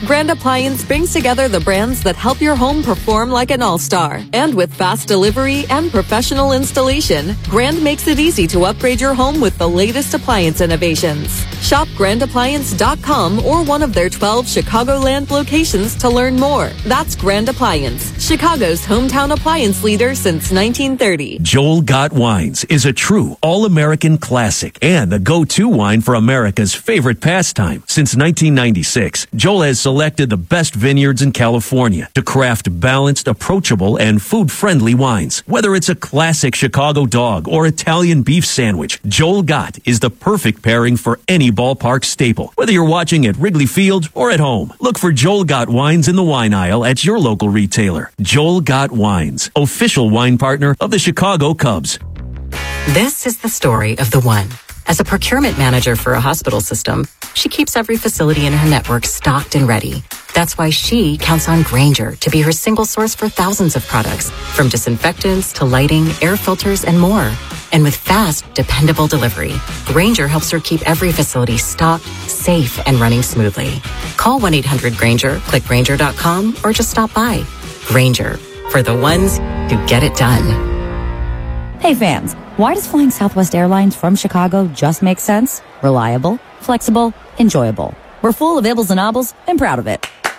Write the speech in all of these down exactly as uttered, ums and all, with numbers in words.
Grand Appliance brings together the brands that help your home perform like an all-star. And with fast delivery and professional installation, Grand makes it easy to upgrade your home with the latest appliance innovations. Shop grand appliance dot com or one of their twelve Chicagoland locations to learn more. That's Grand Appliance, Chicago's hometown appliance leader since nineteen thirty. Joel Gott Wines is a true all-American classic and the go-to wine for America's favorite pastime. Since nineteen ninety-six, Joel has selected the best vineyards in California to craft balanced, approachable, and food-friendly wines. Whether it's a classic Chicago dog or Italian beef sandwich, Joel Gott is the perfect pairing for any ballpark staple. Whether you're watching at Wrigley Field or at home, look for Joel Gott Wines in the wine aisle at your local retailer. Joel Gott Wines, official wine partner of the Chicago Cubs. This is the story of the one. As a procurement manager for a hospital system, she keeps every facility in her network stocked and ready. That's why she counts on Grainger to be her single source for thousands of products, from disinfectants to lighting, air filters, and more. And with fast, dependable delivery, Grainger helps her keep every facility stocked, safe, and running smoothly. Call one eight hundred Grainger, click Grainger dot com, or just stop by. Grainger, for the ones who get it done. Hey fans, why does flying Southwest Airlines from Chicago just make sense? Reliable, flexible, enjoyable. We're full of ibbles and obbles and proud of it.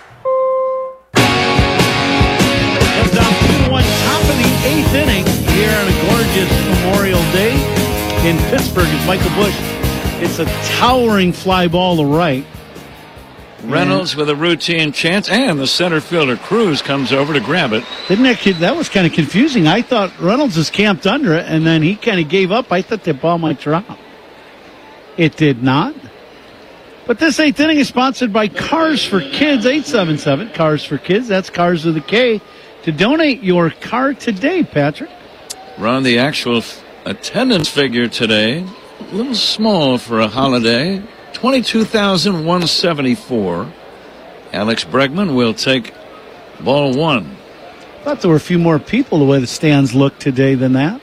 Comes down two to one, top of the eighth inning here on a gorgeous Memorial Day in Pittsburgh. It's Michael Busch. It's a towering fly ball to right. Reynolds with a routine chance, and the center fielder Cruz comes over to grab it. Didn't that kid? That was kind of confusing. I thought Reynolds was camped under it, and then he kind of gave up. I thought that ball might drop. It did not. But this eighth inning is sponsored by Cars for Kids, eight seven seven, Cars for Kids. That's Cars with a K. To donate your car today, Patrick. Ron, the actual f- attendance figure today, a little small for a holiday. twenty-two thousand one hundred seventy-four. Alex Bregman will take ball one. I thought there were a few more people the way the stands look today than that.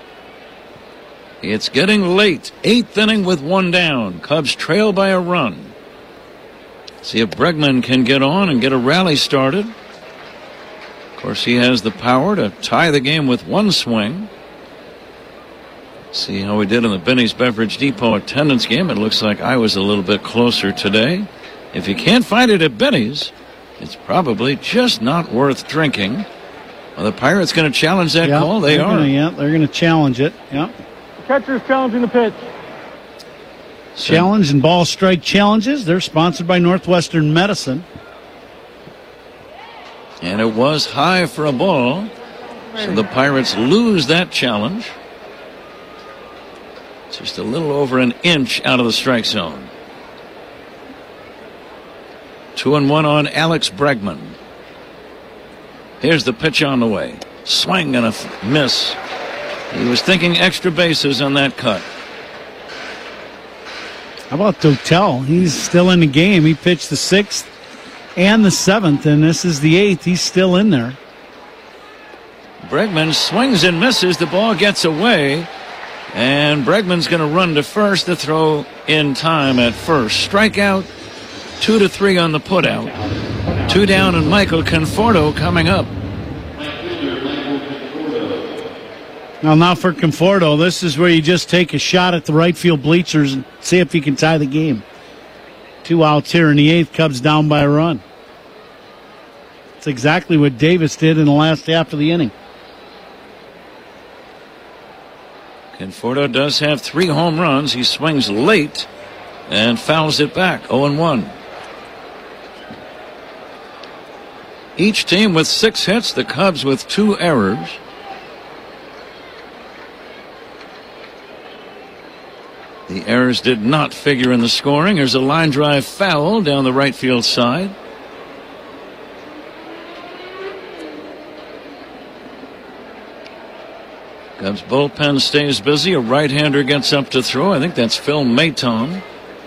It's getting late. Eighth inning with one down. Cubs trail by a run. See if Bregman can get on and get a rally started. Of course, he has the power to tie the game with one swing. See how we did in the Benny's Beverage Depot attendance game. It looks like I was a little bit closer today. If you can't find it at Benny's, it's probably just not worth drinking. Are the Pirates going to challenge that yep, call? They are. Gonna, yeah, they're going to challenge it. Yep. The catcher is challenging the pitch. So, challenge and ball strike challenges. They're sponsored by Northwestern Medicine. And it was high for a ball. So the Pirates lose that challenge. Just a little over an inch out of the strike zone. Two and one on Alex Bregman. Here's the pitch on the way. Swing and a f- miss. He was thinking extra bases on that cut. How about Dotel? He's still in the game. He pitched the sixth and the seventh, and this is the eighth. He's still in there. Bregman swings and misses. The ball gets away. And Bregman's going to run to first. The throw in time at first. Strikeout, two to three on the putout. Two down, and Michael Conforto coming up. Now, now for Conforto, this is where you just take a shot at the right field bleachers and see if you can tie the game. Two outs here in the eighth. Cubs down by a run. It's exactly what Davis did in the last half of the inning. Conforto does have three home runs. He swings late and fouls it back. oh and one. Each team with six hits. The Cubs with two errors. The errors did not figure in the scoring. There's a line drive foul down the right field side. Cubs bullpen stays busy. A right-hander gets up to throw. I think that's Phil Maton.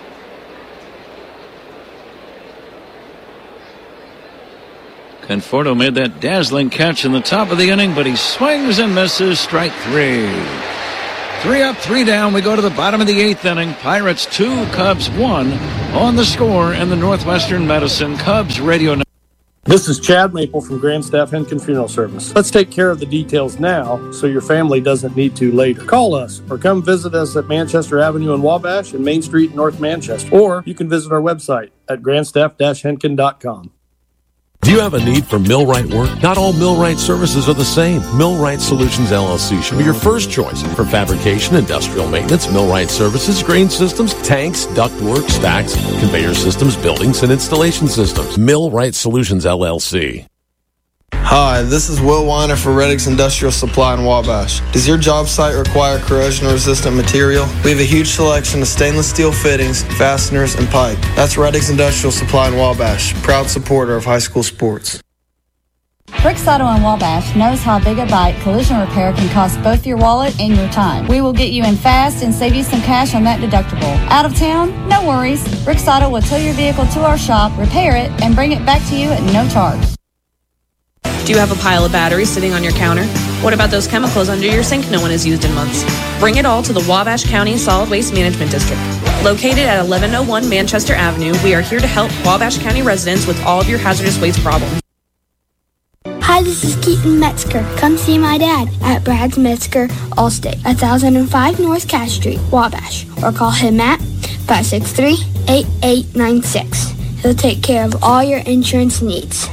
Conforto made that dazzling catch in the top of the inning, but he swings and misses. Strike three. Three up, three down. We go to the bottom of the eighth inning. Pirates two, Cubs one on the score in the Northwestern Medicine Cubs radio. This is Chad Maple from Grandstaff Henkin Funeral Service. Let's take care of the details now so your family doesn't need to later. Call us or come visit us at Manchester Avenue in Wabash and Main Street in North Manchester. Or you can visit our website at grandstaff dash henkin dot com. Do you have a need for millwright work? Not all millwright services are the same. Millwright Solutions, L L C should be your first choice for fabrication, industrial maintenance, millwright services, grain systems, tanks, ductwork, stacks, conveyor systems, buildings, and installation systems. Millwright Solutions, L L C. Hi, this is Will Weiner for Reddix Industrial Supply in Wabash. Does your job site require corrosion-resistant material? We have a huge selection of stainless steel fittings, fasteners, and pipe. That's Reddix Industrial Supply in Wabash, proud supporter of high school sports. Bricks Auto in Wabash knows how Big a Bite collision repair can cost both your wallet and your time. We will get you in fast and save you some cash on that deductible. Out of town? No worries. Bricks Auto will tow your vehicle to our shop, repair it, and bring it back to you at no charge. Do you have a pile of batteries sitting on your counter? What about those chemicals under your sink no one has used in months? Bring it all to the Wabash County Solid Waste Management District. Located at eleven oh one Manchester Avenue, we are here to help Wabash County residents with all of your hazardous waste problems. Hi, this is Keaton Metzger. Come see my dad at Brad's Metzger Allstate, one thousand five North Cash Street, Wabash, or call him at five six three, eight eight nine six. He'll take care of all your insurance needs.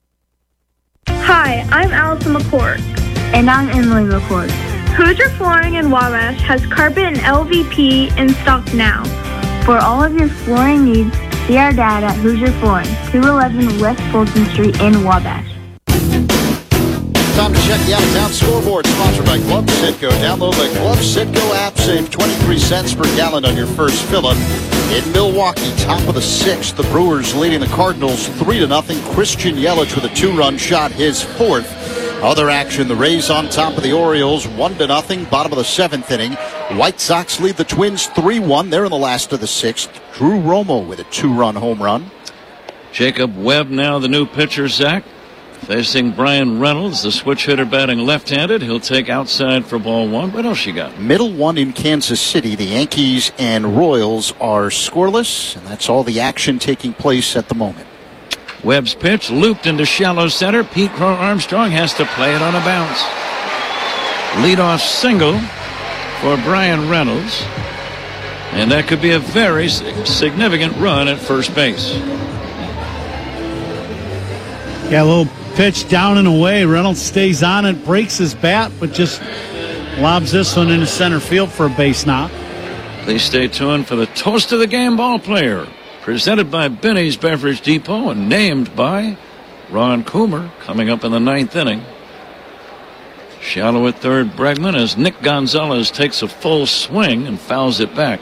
Hi, I'm Allison McCord. And I'm Emily McCord. Hoosier Flooring in Wabash has carpet and L V P in stock now. For all of your flooring needs, see our dad at Hoosier Flooring, two eleven West Fulton Street in Wabash. Time to check the out-of-town scoreboard, sponsored by Club Citgo. Download the Club Citgo app, save twenty-three cents per gallon on your first fill-up. In Milwaukee, top of the sixth, the Brewers leading the Cardinals three to nothing. Christian Yelich with a two-run shot, his fourth. Other action, the Rays on top of the Orioles, one to nothing, bottom of the seventh inning. White Sox lead the Twins three one. They're in the last of the sixth. Drew Romo with a two-run home run. Jacob Webb now the new pitcher, Zach. Facing Brian Reynolds, the switch hitter batting left-handed. He'll take outside for ball one. What else you got? Middle one in Kansas City. The Yankees and Royals are scoreless, and that's all the action taking place at the moment. Webb's pitch looped into shallow center. Pete Crow Armstrong has to play it on a bounce. Leadoff single for Brian Reynolds, and that could be a very significant run at first base. Yeah, a little pitch down and away. Reynolds stays on it, breaks his bat, but just lobs this one into center field for a base knock. Please stay tuned for the Toast of the Game ball player, presented by Benny's Beverage Depot and named by Ron Coomer, coming up in the ninth inning. Shallow at third, Bregman, as Nick Gonzalez takes a full swing and fouls it back.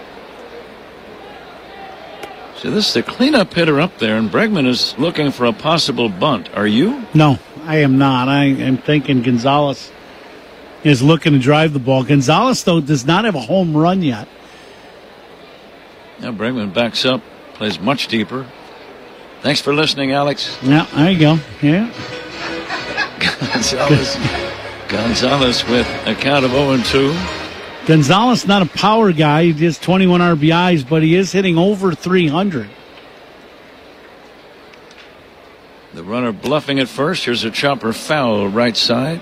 So this is the cleanup hitter up there, and Bregman is looking for a possible bunt. Are you? No, I am not. I am thinking Gonzalez is looking to drive the ball. Gonzalez, though, does not have a home run yet. Now Bregman backs up, plays much deeper. Thanks for listening, Alex. Yeah, there you go. Yeah. Gonzalez, Gonzalez with a count of oh and two. Gonzalez not a power guy. He has twenty-one R B Is, but he is hitting over three hundred. The runner bluffing at first. Here's a chopper foul right side.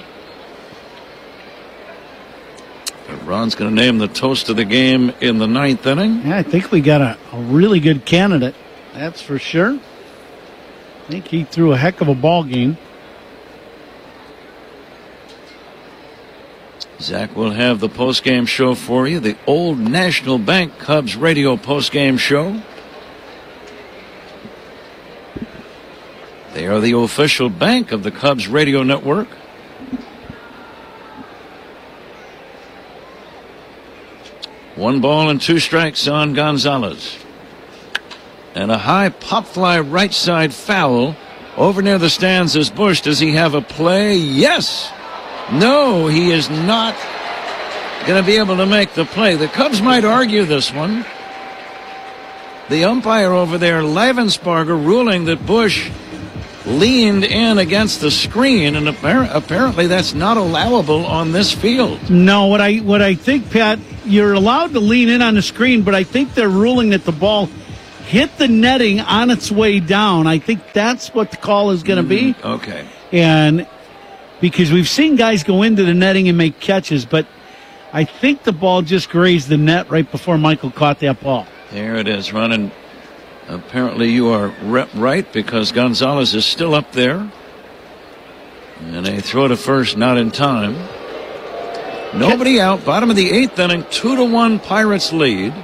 But Ron's going to name the Toast of the Game in the ninth inning. Yeah, I think we got a, a really good candidate. That's for sure. I think he threw a heck of a ball game. Zach will have the post-game show for you. The Old National Bank Cubs radio post-game show. They are the official bank of the Cubs radio network. One ball and two strikes on Gonzalez. And a high pop fly right side foul over near the stands is Bush. Does he have a play? Yes. No, he is not going to be able to make the play. The Cubs might argue this one. The umpire over there, Leivensparger, ruling that Bush leaned in against the screen, and appar- apparently that's not allowable on this field. No, what I what I think, Pat, you're allowed to lean in on the screen, but I think they're ruling that the ball hit the netting on its way down. I think that's what the call is going to Mm, be. okay. And because we've seen guys go into the netting and make catches, but I think the ball just grazed the net right before Michael caught that ball. There it is, running. Apparently you are right, because Gonzalez is still up there. And a throw to first, not in time. Nobody out. Bottom of the eighth inning. Two to one Pirates lead.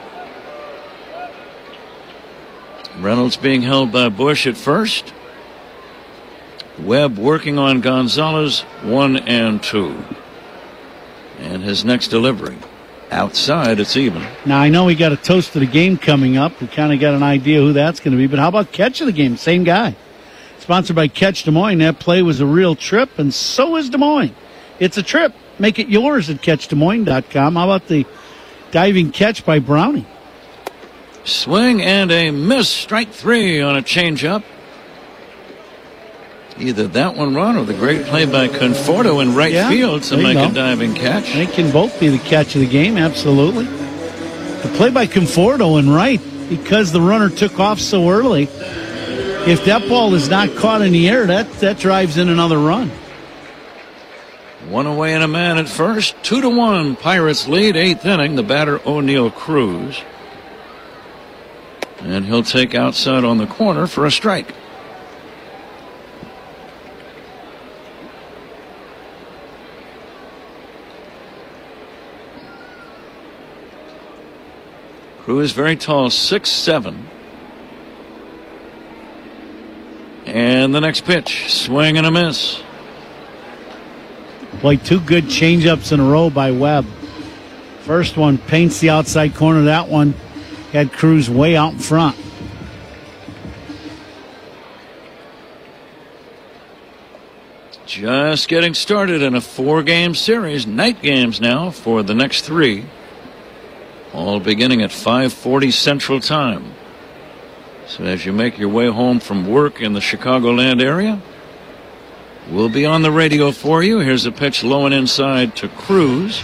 Reynolds being held by Bush at first. Webb working on Gonzalez, one and two. And his next delivery. Outside, it's even. Now, I know we got a toast of the game coming up. We kind of got an idea who that's going to be. But how about catch of the game? Same guy. Sponsored by Catch Des Moines. That play was a real trip, and so is Des Moines. It's a trip. Make it yours at catch des moines dot com. How about the diving catch by Brownie? Swing and a miss. Strike three on a changeup. Either that one run or the great play by Conforto in right yeah, field to make a diving catch. They can both be the catch of the game, absolutely. The play by Conforto in right, because the runner took off so early. If that ball is not caught in the air, that, that drives in another run. One away and a man at first. Two to one. Pirates lead, eighth inning. The batter, O'Neill Cruz. And he'll take outside on the corner for a strike. Cruz very tall, six seven. And the next pitch, swing and a miss. Boy, two good changeups in a row by Webb. First one paints the outside corner. That one had Cruz way out in front. Just getting started in a four-game series. Night games now for the next three. All beginning at five forty Central Time. So as you make your way home from work in the Chicagoland area, we'll be on the radio for you. Here's a pitch low and inside to Cruz.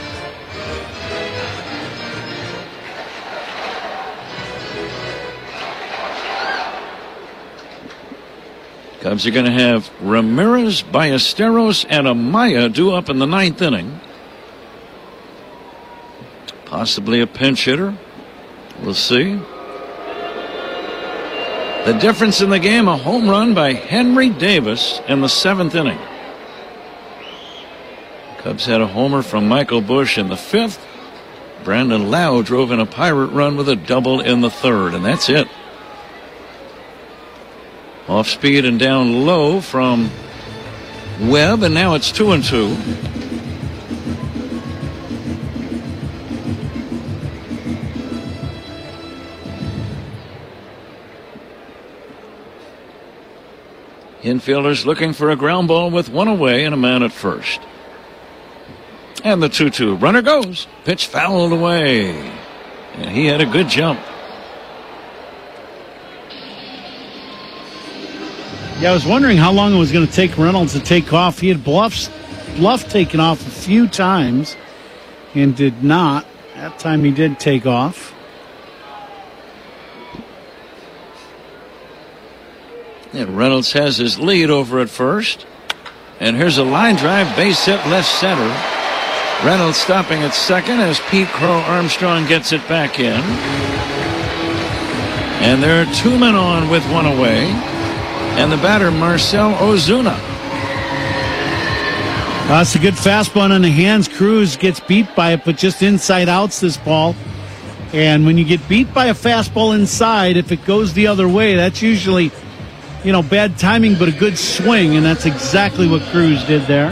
Cubs are going to have Ramirez, Ballesteros, and Amaya due up in the ninth inning. Possibly a pinch hitter. We'll see. The difference in the game, a home run by Henry Davis in the seventh inning. Cubs had a homer from Michael Bush in the fifth. Brandon Lau drove in a Pirate run with a double in the third, and that's it. Off speed and down low from Webb, and now it's two and two. Infielders looking for a ground ball with one away and a man at first. And the two two. Runner goes. Pitch fouled away. And he had a good jump. Yeah, I was wondering how long it was going to take Reynolds to take off. He had bluffs, bluff taken off a few times and did not. That time he did take off. And Reynolds has his lead over at first. And here's a line drive, base hit left center. Reynolds stopping at second as Pete Crow Armstrong gets it back in. And there are two men on with one away. And the batter, Marcell Ozuna. That's a good fastball on the hands. Cruz gets beat by it, but just inside outs this ball. And when you get beat by a fastball inside, if it goes the other way, that's usually, you know, bad timing, but a good swing. And that's exactly what Cruz did there.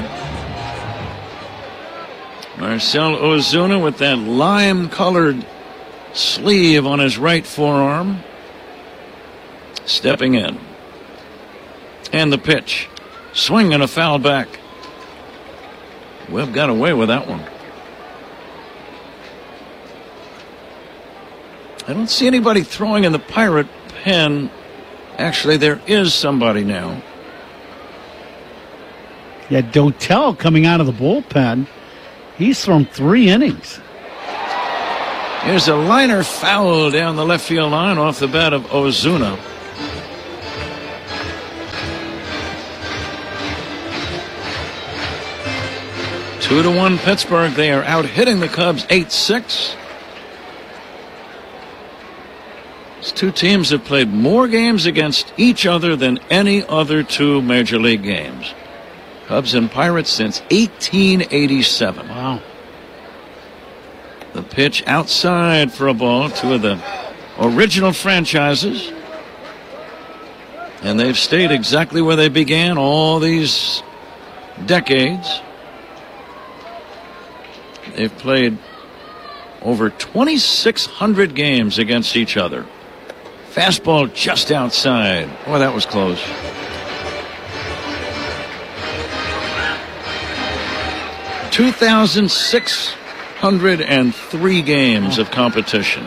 Marcell Ozuna with that lime-colored sleeve on his right forearm. Stepping in. And the pitch. Swing and a foul back. Webb got away with that one. I don't see anybody throwing in the Pirate pen. Actually, there is somebody now. Yeah, Dotel coming out of the bullpen. He's thrown three innings. Here's a liner foul down the left field line off the bat of Ozuna. Two to one Pittsburgh. They are out hitting the Cubs eight six. These two teams have played more games against each other than any other two Major League games. Cubs and Pirates since eighteen eighty-seven. Wow. The pitch outside for a ball. Two of the original franchises. And they've stayed exactly where they began all these decades. They've played over twenty-six hundred games against each other. Fastball just outside. Boy, that was close. two thousand six hundred three games of competition.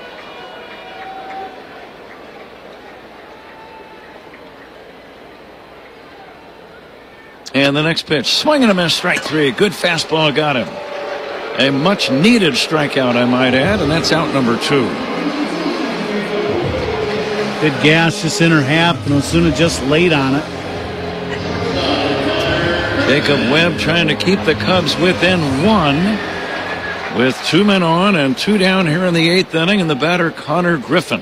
And the next pitch, swing and a miss, strike three. Good fastball, got him. A much needed strikeout, I might add, and that's out number two. Good gas this inner half, and Ozuna just laid on it. Jacob Webb trying to keep the Cubs within one with two men on and two down here in the eighth inning, and the batter Connor Griffin.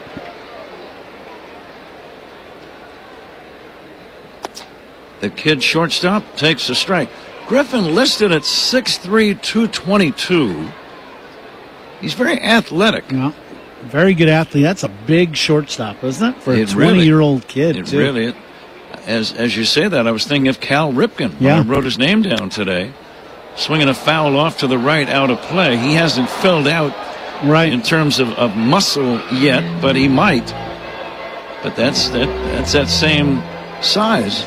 The kid shortstop takes a strike. Griffin listed at six three, two twenty-two. He's very athletic. Yeah. Very good athlete. That's a big shortstop, isn't it? For it a twenty-year-old really, kid, it too. Really, it, as as you say that, I was thinking of Cal Ripken yeah. when I wrote his name down today. Swinging a foul off to the right out of play. He hasn't filled out right in terms of, of muscle yet, but he might. But that's that that's that same size.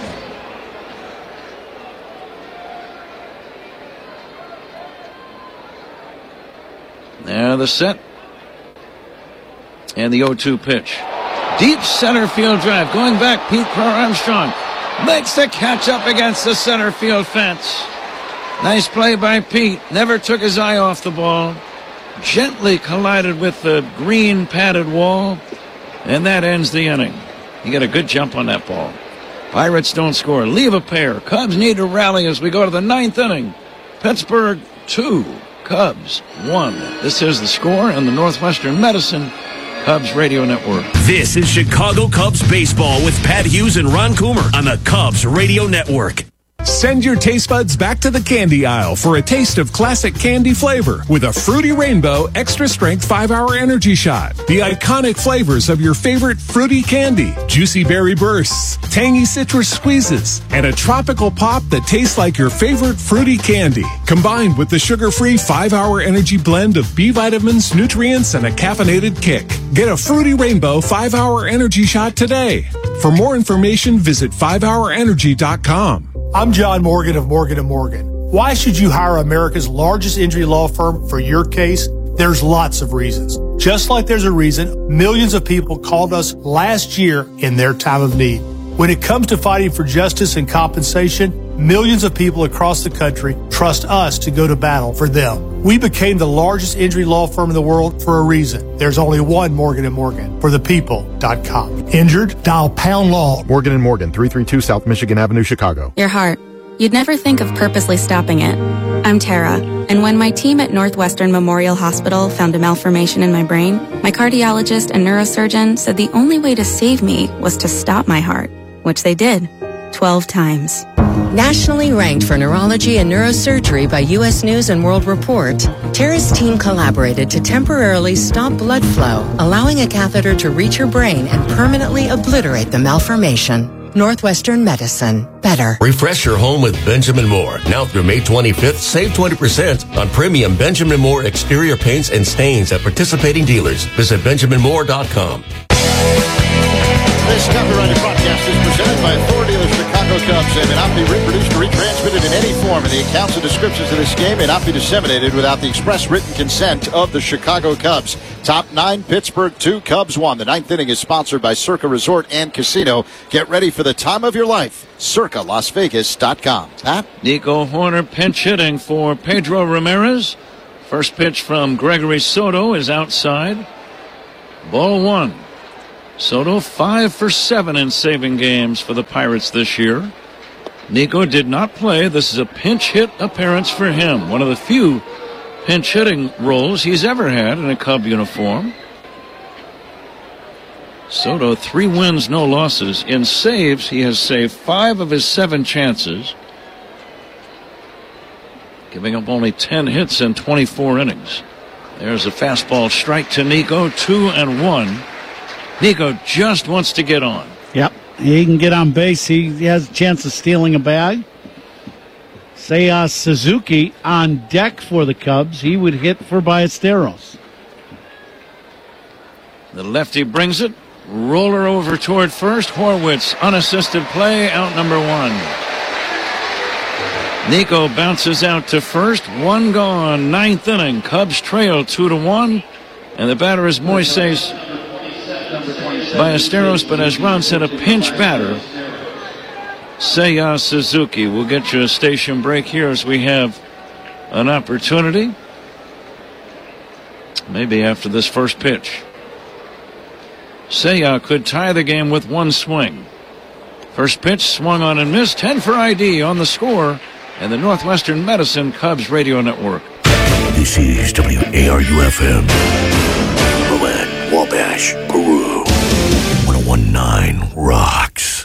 Now the set. And the oh two pitch. Deep center field drive. Going back, Pete Crow Armstrong makes the catch up against the center field fence. Nice play by Pete. Never took his eye off the ball. Gently collided with the green padded wall. And that ends the inning. He got a good jump on that ball. Pirates don't score. Leave a pair. Cubs need to rally as we go to the ninth inning. Pittsburgh two. Cubs one. This is the score on the Northwestern Medicine Cubs Radio Network. This is Chicago Cubs baseball with Pat Hughes and Ron Coomer on the Cubs Radio Network. Send your taste buds back to the candy aisle for a taste of classic candy flavor with a Fruity Rainbow Extra Strength five hour Energy Shot. The iconic flavors of your favorite fruity candy, juicy berry bursts, tangy citrus squeezes, and a tropical pop that tastes like your favorite fruity candy. Combined with the sugar-free five hour energy blend of B vitamins, nutrients, and a caffeinated kick. Get a Fruity Rainbow five hour Energy Shot today. For more information, visit five hour energy dot com. I'm John Morgan of Morgan and Morgan. Why should you hire America's largest injury law firm for your case? There's lots of reasons. Just like there's a reason millions of people called us last year in their time of need. When it comes to fighting for justice and compensation, millions of people across the country trust us to go to battle for them. We became the largest injury law firm in the world for a reason. There's only one Morgan and Morgan, for the people dot com. Injured? Dial pound law. Morgan and Morgan, three thirty-two South Michigan Avenue, Chicago. Your heart. You'd never think of purposely stopping it. I'm Tara, and when my team at Northwestern Memorial Hospital found a malformation in my brain, my cardiologist and neurosurgeon said the only way to save me was to stop my heart, which they did, twelve times. Nationally ranked for neurology and neurosurgery by U S News and World Report, Tara's team collaborated to temporarily stop blood flow, allowing a catheter to reach your brain and permanently obliterate the malformation. Northwestern Medicine. Better. Refresh your home with Benjamin Moore. Now through May twenty-fifth, save twenty percent on premium Benjamin Moore exterior paints and stains at participating dealers. Visit benjamin moore dot com. This copyrighted broadcast is presented by authority of the Chicago Cubs and may not be reproduced or retransmitted in any form, and the accounts and descriptions of this game may not be disseminated without the express written consent of the Chicago Cubs. Top nine, Pittsburgh two, Cubs one. The ninth inning is sponsored by Circa Resort and Casino. Get ready for the time of your life. Circa Las Vegas dot com. Pat? Nico Hoerner pinch hitting for Pedro Ramirez. First pitch from Gregory Soto is outside. Ball one. Soto five for seven in saving games for the Pirates this year. Nico did not play. This is a pinch hit appearance for him. One of the few pinch hitting roles he's ever had in a Cub uniform. Soto, three wins, no losses. In saves, he has saved five of his seven chances, giving up only ten hits in twenty-four innings. There's a fastball strike to Nico, two and one. Nico just wants to get on. Yep, he can get on base. He has a chance of stealing a bag. Seiya Suzuki on deck for the Cubs. He would hit for Ballesteros. The lefty brings it. Roller over toward first. Horwitz, unassisted play, out number one. Nico bounces out to first. One gone. Ninth inning. Cubs trail two to one. And the batter is Moises Ballesteros, but as Ron said, a pinch batter. Seiya Suzuki. We'll get you a station break here as we have an opportunity. Maybe after this first pitch. Seiya could tie the game with one swing. First pitch swung on and missed. ten for I D on the score and the Northwestern Medicine Cubs Radio Network. This is W A R U F M. Rowan, Wabash, Peru. one oh one point nine rocks.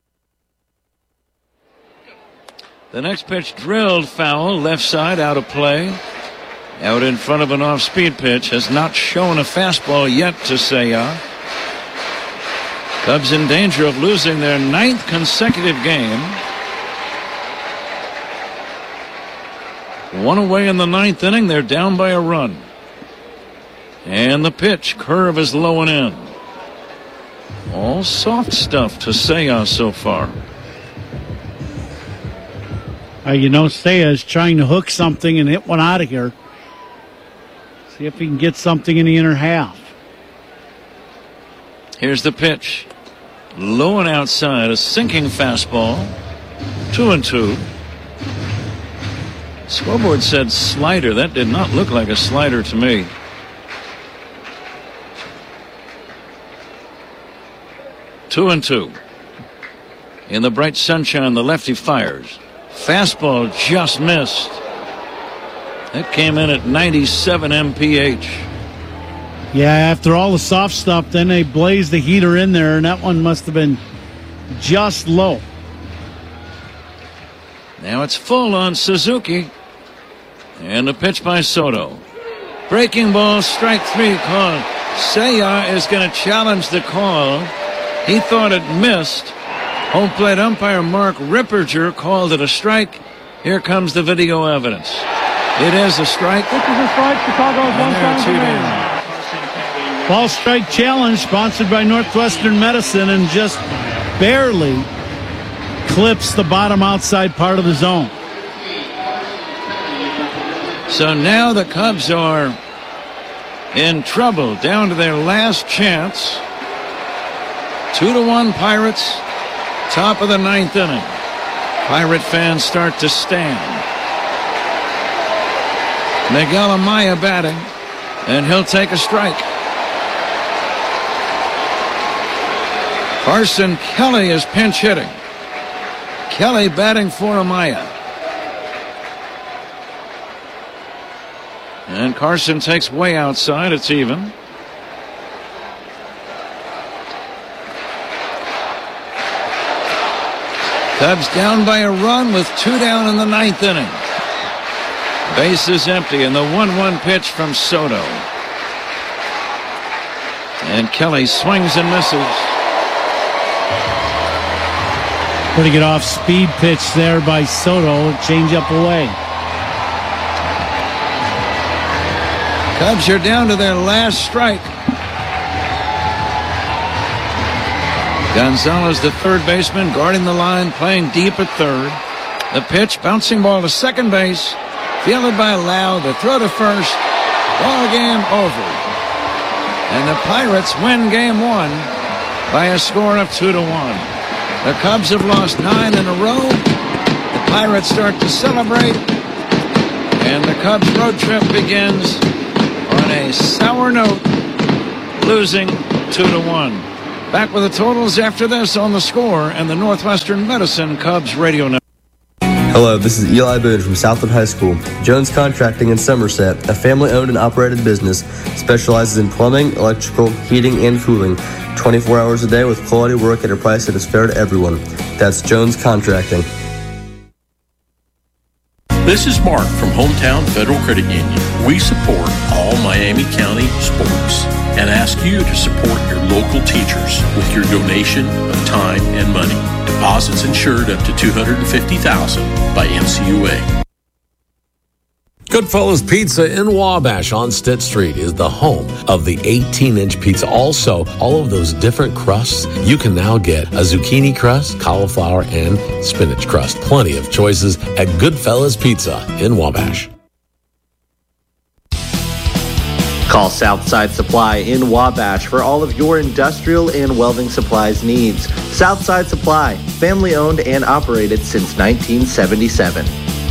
The next pitch drilled foul, left side, out of play. Out in front of an off-speed pitch. Has not shown a fastball yet to Seiya. Cubs in danger of losing their ninth consecutive game. One away in the ninth inning. They're down by a run. And the pitch, curve is low and in. All soft stuff to Seiya so far. Uh, you know, Seiya is trying to hook something and hit one out of here. See if he can get something in the inner half. Here's the pitch. Low and outside, a sinking fastball. Two and two. Scoreboard said slider. That did not look like a slider to me. Two and two. In the bright sunshine, the lefty fires. Fastball just missed. That came in at ninety-seven M P H. Yeah, after all the soft stuff, then they blazed the heater in there, and that one must have been just low. Now it's full on Suzuki. And a pitch by Soto. Breaking ball, strike three called. Seiya is going to challenge the call. He thought it missed. Home plate umpire Mark Ripperger called it a strike. Here comes the video evidence. It is a strike. This is a strike. Chicago has one time remaining. Ball strike challenge sponsored by Northwestern Medicine and just barely clips the bottom outside part of the zone. So now the Cubs are in trouble, down to their last chance. Two to one Pirates, top of the ninth inning. Pirate fans start to stand. Miguel Amaya batting, and he'll take a strike. Carson Kelly is pinch hitting. Kelly batting for Amaya. And Carson takes way outside. It's even. Cubs down by a run with two down in the ninth inning. Base is empty, and the one one pitch from Soto. And Kelly swings and misses. Pretty good off-speed pitch there by Soto. Change up away. Cubs are down to their last strike. Gonzalez, the third baseman, guarding the line, playing deep at third. The pitch, bouncing ball to second base. Fielded by Lau. The throw to first. Ball game over. And the Pirates win game one by a score of two to one. The Cubs have lost nine in a row. The Pirates start to celebrate. And the Cubs road trip begins on a sour note, losing two to one. Back with the totals after this on The Score and the Northwestern Medicine Cubs radio network. Hello, this is Eli Boone from Southwood High School. Jones Contracting in Somerset, a family-owned and operated business, specializes in plumbing, electrical, heating, and cooling, twenty-four hours a day with quality work at a price that is fair to everyone. That's Jones Contracting. This is Mark from Hometown Federal Credit Union. We support all Miami County sports and ask you to support your local teachers with your donation of time and money. Deposits insured up to two hundred fifty thousand dollars by N C U A. Goodfellas Pizza in Wabash on Stitt Street is the home of the eighteen-inch pizza. Also, all of those different crusts, you can now get a zucchini crust, cauliflower, and spinach crust. Plenty of choices at Goodfellas Pizza in Wabash. Call Southside Supply in Wabash for all of your industrial and welding supplies needs. Southside Supply, family owned and operated since nineteen seventy-seven.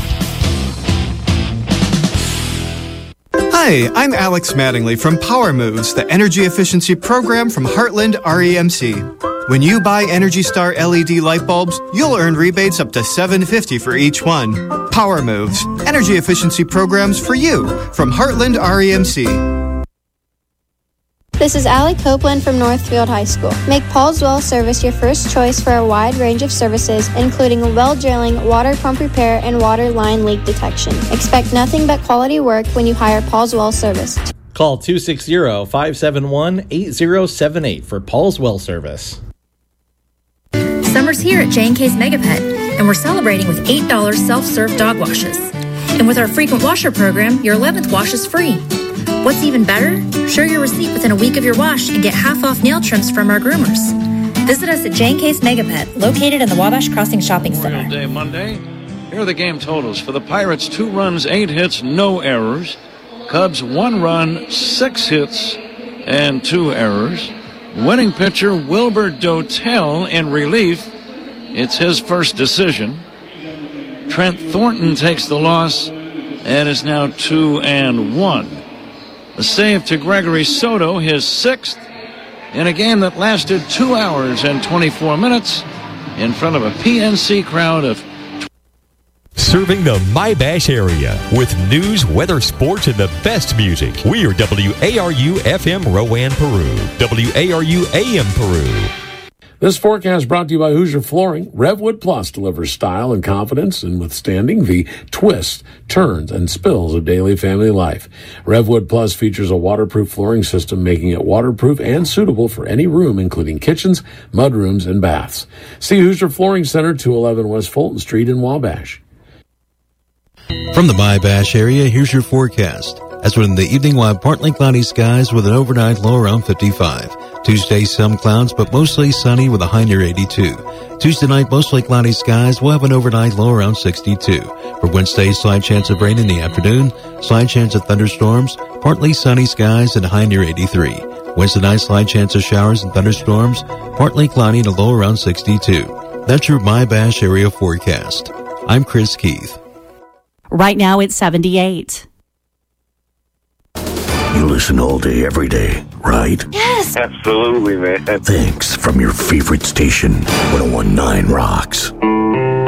Hi, I'm Alex Mattingly from Power Moves, the energy efficiency program from Heartland R E M C. When you buy Energy Star L E D light bulbs, you'll earn rebates up to seven hundred fifty dollars for each one. Power Moves, energy efficiency programs for you from Heartland R E M C. This is Allie Copeland from Northfield High School. Make Paul's Well Service your first choice for a wide range of services, including well drilling, water pump repair, and water line leak detection. Expect nothing but quality work when you hire Paul's Well Service. Call two six zero, five seven one, eight zero seven eight for Paul's Well Service. Summer's here at J and K's Mega Pet, and we're celebrating with eight dollars self-serve dog washes. And with our frequent washer program, your eleventh wash is free. What's even better? Show your receipt within a week of your wash and get half off nail trims from our groomers. Visit us at J and K's Mega Pet, located in the Wabash Crossing Shopping Center. Day Monday. Here are the game totals for the Pirates: two runs, eight hits, no errors. Cubs one run, six hits, and two errors. Winning pitcher Wilbur Dotel in relief. It's his first decision. Trent Thornton takes the loss and is now two and one. A save to Gregory Soto, his sixth, in a game that lasted two hours and twenty-four minutes in front of a P N C crowd of. Serving the Mybash area with news, weather, sports, and the best music. We are W A R U F M Rowan, Peru. W A R U A M Peru. This forecast brought to you by Hoosier Flooring. Revwood Plus delivers style and confidence in withstanding the twists, turns, and spills of daily family life. Revwood Plus features a waterproof flooring system, making it waterproof and suitable for any room, including kitchens, mudrooms, and baths. See Hoosier Flooring Center, two eleven West Fulton Street in Wabash. From the Mybash area, here's your forecast. As in the evening, we'll have partly cloudy skies with an overnight low around fifty-five. Tuesday, some clouds, but mostly sunny with a high near eighty-two. Tuesday night, mostly cloudy skies. We'll have an overnight low around sixty-two. For Wednesday, slight chance of rain in the afternoon. Slight chance of thunderstorms. Partly sunny skies and a high near eighty-three. Wednesday night, slight chance of showers and thunderstorms. Partly cloudy and a low around sixty-two. That's your Mybash area forecast. I'm Chris Keith. Right now, it's seventy-eight. You listen all day, every day, right? Yes. Absolutely, man. Thanks from your favorite station, one oh one point nine Rocks.